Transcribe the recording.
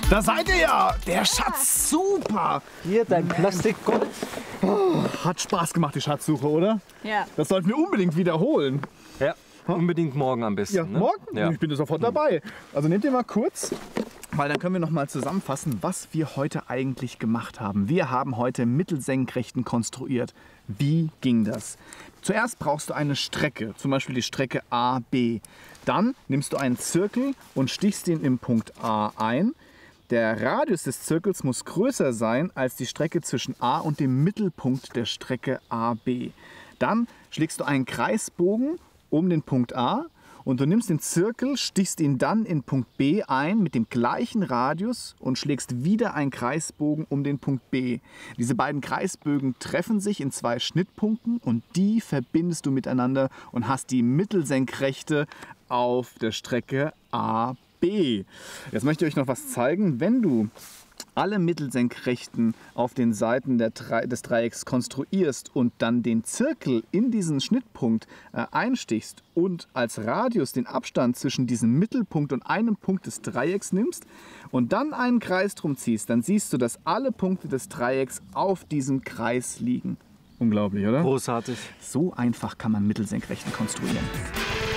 Da seid ihr ja! Der Schatz, super! Hier, dein Plastikgold. Hat Spaß gemacht, die Schatzsuche, oder? Ja. Das sollten wir unbedingt wiederholen. Ja, unbedingt morgen am besten. Ja, ne? morgen? Ja. Ich bin sofort dabei. Also nehmt ihr mal kurz, weil dann können wir noch mal zusammenfassen, was wir heute eigentlich gemacht haben. Wir haben heute Mittelsenkrechten konstruiert. Wie ging das? Zuerst brauchst du eine Strecke, zum Beispiel die Strecke AB. Dann nimmst du einen Zirkel und stichst ihn im Punkt A ein. Der Radius des Zirkels muss größer sein als die Strecke zwischen A und dem Mittelpunkt der Strecke AB. Dann schlägst du einen Kreisbogen um den Punkt A und du nimmst den Zirkel, stichst ihn dann in Punkt B ein mit dem gleichen Radius und schlägst wieder einen Kreisbogen um den Punkt B. Diese beiden Kreisbögen treffen sich in zwei Schnittpunkten und die verbindest du miteinander und hast die Mittelsenkrechte auf der Strecke AB. Jetzt möchte ich euch noch was zeigen. Wenn du alle Mittelsenkrechten auf den Seiten des Dreiecks konstruierst und dann den Zirkel in diesen Schnittpunkt einstichst und als Radius den Abstand zwischen diesem Mittelpunkt und einem Punkt des Dreiecks nimmst und dann einen Kreis drum ziehst, dann siehst du, dass alle Punkte des Dreiecks auf diesem Kreis liegen. Unglaublich, oder? Großartig. So einfach kann man Mittelsenkrechten konstruieren.